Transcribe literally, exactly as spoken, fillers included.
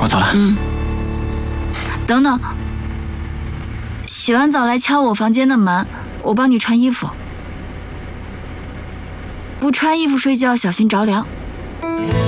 我走了。 嗯。等等，洗完澡来敲我房间的门，我帮你穿衣服。不穿衣服睡觉，小心着凉。